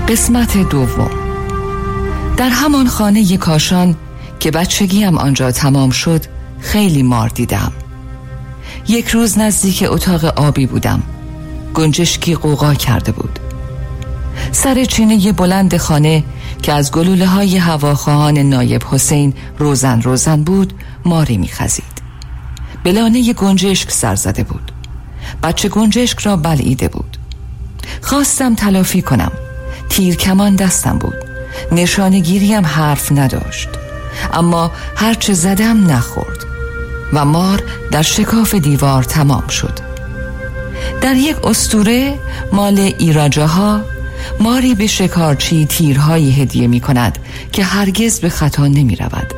قسمت دوم. در همان خانه کاشان که بچگیم آنجا تمام شد خیلی مار دیدم. یک روز نزدیک اتاق آبی بودم. گنجشکی غوغا کرده بود. سر چینه بلند خانه که از گلوله‌های هواخواهان نایب حسین روزن بود ماری می‌خزید. به لانه گنجشک سر زده بود. بچه گنجشک را بلعیده بود. خواستم تلافی کنم. تیر کمان دستم بود. نشانگیریم حرف نداشت. اما هرچه زدم نخورد و مار در شکاف دیوار تمام شد. در یک اسطوره مال ایراجاها ماری به شکارچی تیرهایی هدیه می کند که هرگز به خطا نمی رود.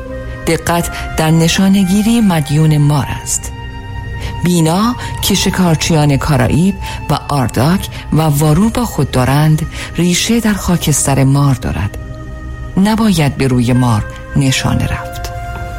دقت در نشانگیری مدیون مار است. بینا که شکارچیان کارائیب و آرداک و وارو با خود دارند ریشه در خاکستر مار دارد. نباید به روی مار نشانه رفت.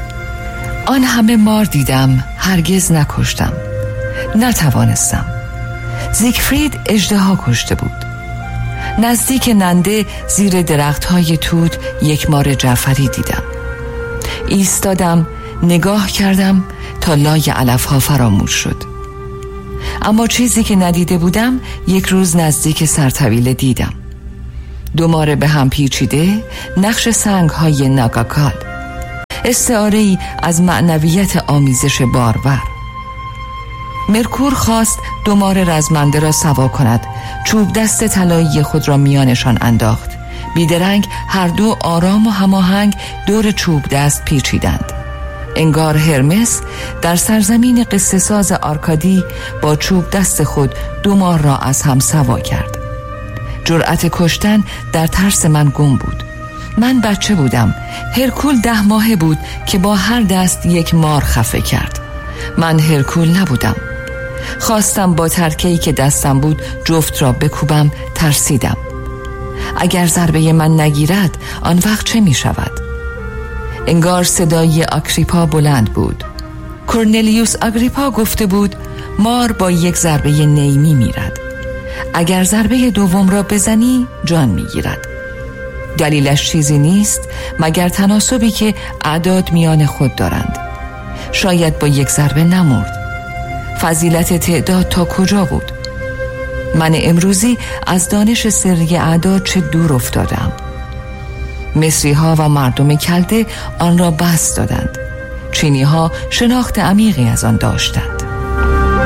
آن همه مار دیدم، هرگز نکشتم. نتوانستم. زیگفرید اژدها کشته بود. نزدیک ننده زیر درخت‌های توت یک مار جعفری دیدم. ایستادم، نگاه کردم تا لای علف‌ها فراموش شد. اما چیزی که ندیده بودم یک روز نزدیک سرطویله دیدم. 2 مار به هم پیچیده، نقش سنگ‌های ناگاکال، استعاره‌ای از معنویت آمیزش بارور. مرکور خواست 2 مار رزمنده را سوا کند. چوب دست طلایی خود را میانشان انداخت. بیدرنگ هر دو آرام و هماهنگ دور چوب دست پیچیدند. انگار هرمس در سرزمین قصه ساز آرکادی با چوب دست خود 2 مار را از هم سوا کرد. جرأت کشتن در ترس من گم بود. من بچه بودم. هرکول 10 ماهه بود که با هر دست یک مار خفه کرد. من هرکول نبودم. خواستم با ترکه‌ای که دستم بود جفت را بکوبم. ترسیدم. اگر ضربه من نگیرد آن وقت چه می شود؟ انگار صدای آگریپا بلند بود. کورنلیوس آگریپا گفته بود مار با یک ضربه نی می میرد. اگر ضربه دوم را بزنی جان می گیرد. دلیلش چیزی نیست مگر تناسبی که اعداد میان خود دارند. شاید با یک ضربه نمرد. فضیلت تعداد تا کجا بود؟ من امروزی از دانش سری اعداد چه دور افتادم. مصری ها و مردم کلده آن را بس دادند. چینی ها شناخت عمیقی از آن داشتند.